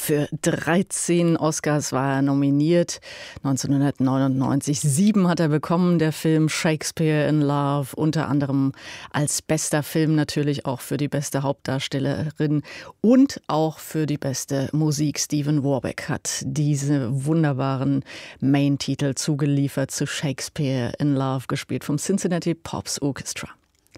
Für 13 Oscars war er nominiert. 1999 7 hat er bekommen, der Film Shakespeare in Love. Unter anderem als bester Film natürlich auch für die beste Hauptdarstellerin und auch für die beste Musik. Stephen Warbeck hat diese wunderbaren Main-Titel zugeliefert zu Shakespeare in Love, gespielt vom Cincinnati Pops Orchestra.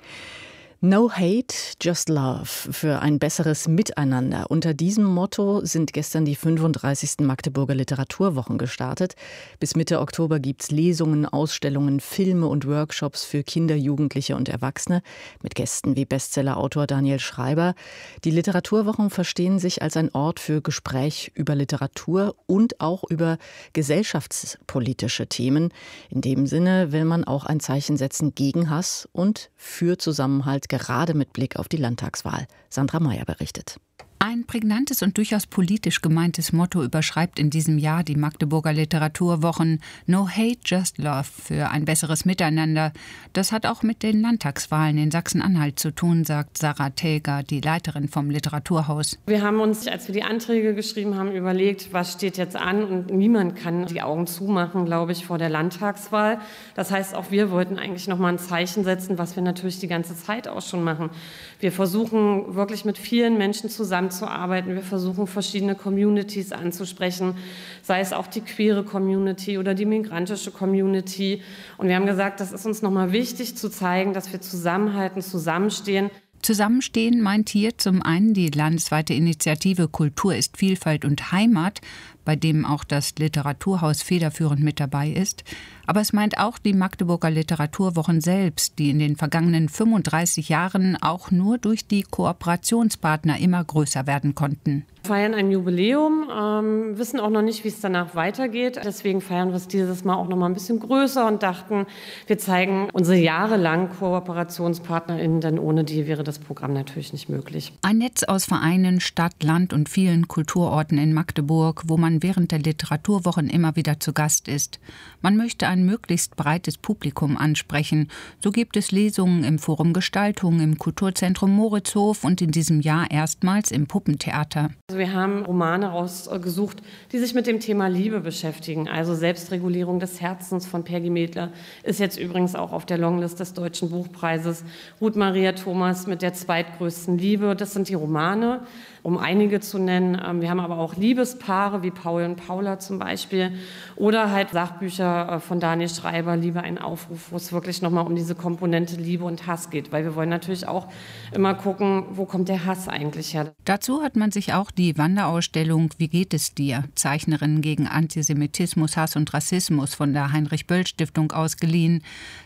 No Hate, Just Love für ein besseres Miteinander. Unter diesem Motto sind gestern die 35. Magdeburger Literaturwochen gestartet. Bis Mitte Oktober gibt es Lesungen, Ausstellungen, Filme und Workshops für Kinder, Jugendliche und Erwachsene mit Gästen wie Bestsellerautor Daniel Schreiber. Die Literaturwochen verstehen sich als ein Ort für Gespräch über Literatur und auch über gesellschaftspolitische Themen. In dem Sinne will man auch ein Zeichen setzen gegen Hass und für Zusammenhalt, gerade mit Blick auf die Landtagswahl. Sandra Meyer berichtet. Ein prägnantes und durchaus politisch gemeintes Motto überschreibt in diesem Jahr die Magdeburger Literaturwochen: No Hate, Just Love für ein besseres Miteinander. Das hat auch mit den Landtagswahlen in Sachsen-Anhalt zu tun, sagt Sarah Telger, die Leiterin vom Literaturhaus. Wir haben uns, als wir die Anträge geschrieben haben, überlegt, was steht jetzt an, und niemand kann die Augen zumachen, glaube ich, vor der Landtagswahl. Das heißt, auch wir wollten eigentlich noch mal ein Zeichen setzen, was wir natürlich die ganze Zeit auch schon machen. Wir versuchen wirklich mit vielen Menschen zusammenzuarbeiten. Wir versuchen, verschiedene Communities anzusprechen, sei es auch die queere Community oder die migrantische Community. Und wir haben gesagt, das ist uns nochmal wichtig zu zeigen, dass wir zusammenhalten, zusammenstehen. Zusammenstehen meint hier zum einen die landesweite Initiative Kultur ist Vielfalt und Heimat, bei dem auch das Literaturhaus federführend mit dabei ist. Aber es meint auch die Magdeburger Literaturwochen selbst, die in den vergangenen 35 Jahren auch nur durch die Kooperationspartner immer größer werden konnten. Wir feiern ein Jubiläum, wissen auch noch nicht, wie es danach weitergeht. Deswegen feiern wir es dieses Mal auch noch mal ein bisschen größer und dachten, wir zeigen unsere jahrelangen KooperationspartnerInnen, denn ohne die wäre das Programm natürlich nicht möglich. Ein Netz aus Vereinen, Stadt, Land und vielen Kulturorten in Magdeburg, wo man während der Literaturwochen immer wieder zu Gast ist. Man möchte ein möglichst breites Publikum ansprechen. So gibt es Lesungen im Forum Gestaltung, im Kulturzentrum Moritzhof und in diesem Jahr erstmals im Puppentheater. Wir haben Romane rausgesucht, die sich mit dem Thema Liebe beschäftigen. Also Selbstregulierung des Herzens von Peggy Medler ist jetzt übrigens auch auf der Longlist des Deutschen Buchpreises. Ruth Maria Thomas mit der zweitgrößten Liebe, das sind die Romane, um einige zu nennen. Wir haben aber auch Liebespaare wie Paul und Paula zum Beispiel oder halt Sachbücher von Daniel Schreiber, Liebe, ein Aufruf, wo es wirklich nochmal um diese Komponente Liebe und Hass geht, weil wir wollen natürlich auch immer gucken, wo kommt der Hass eigentlich her. Dazu hat man sich auch die Wanderausstellung Wie geht es dir? Zeichnerinnen gegen Antisemitismus, Hass und Rassismus von der Heinrich-Böll-Stiftung ausgeliehen.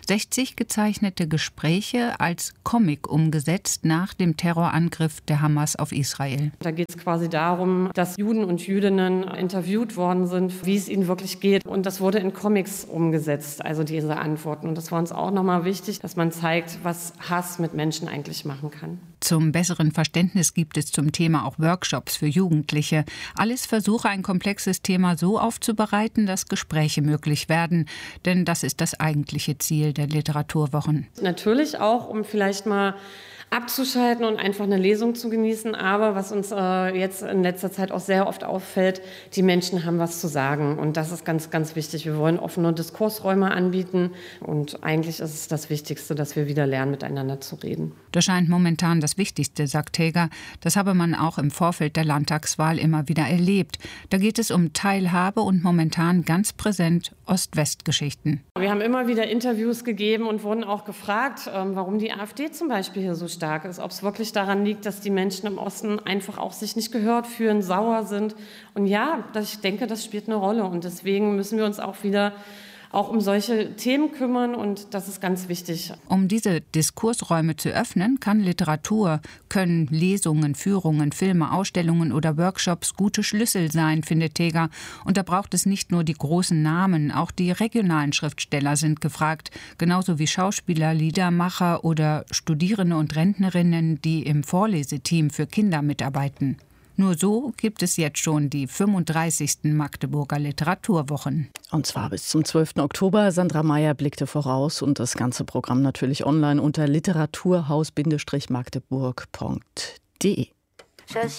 60 gezeichnete Gespräche als Comic umgesetzt nach dem Terrorangriff der Hamas auf Israel. Da geht es quasi darum, dass Juden und Jüdinnen interviewt worden sind, wie es ihnen wirklich geht. Und das wurde in Comics umgesetzt, also diese Antworten. Und das war uns auch nochmal wichtig, dass man zeigt, was Hass mit Menschen eigentlich machen kann. Zum besseren Verständnis gibt es zum Thema auch Workshops für Jugendliche. Alles Versuche, ein komplexes Thema so aufzubereiten, dass Gespräche möglich werden. Denn das ist das eigentliche Ziel der Literaturwochen. Natürlich auch, um vielleicht mal abzuschalten und einfach eine Lesung zu genießen. Aber was uns jetzt in letzter Zeit auch sehr oft auffällt, die Menschen haben was zu sagen. Und das ist ganz, ganz wichtig. Wir wollen offene Diskursräume anbieten. Und eigentlich ist es das Wichtigste, dass wir wieder lernen, miteinander zu reden. Das scheint momentan das Wichtigste, sagt Telger. Das habe man auch im Vorfeld der Landtagswahl immer wieder erlebt. Da geht es um Teilhabe und momentan ganz präsent Ost-West-Geschichten. Wir haben immer wieder Interviews gegeben und wurden auch gefragt, warum die AfD zum Beispiel hier so stark ist. Ob es wirklich daran liegt, dass die Menschen im Osten einfach auch sich nicht gehört fühlen, sauer sind. Und ja, ich denke, das spielt eine Rolle. Und deswegen müssen wir uns auch wieder um solche Themen kümmern, und das ist ganz wichtig. Um diese Diskursräume zu öffnen, können Lesungen, Führungen, Filme, Ausstellungen oder Workshops gute Schlüssel sein, findet Telger. Und da braucht es nicht nur die großen Namen, auch die regionalen Schriftsteller sind gefragt, genauso wie Schauspieler, Liedermacher oder Studierende und Rentnerinnen, die im Vorleseteam für Kinder mitarbeiten. Nur so gibt es jetzt schon die 35. Magdeburger Literaturwochen. Und zwar bis zum 12. Oktober. Sandra Meyer blickte voraus und das ganze Programm natürlich online unter literaturhaus-magdeburg.de.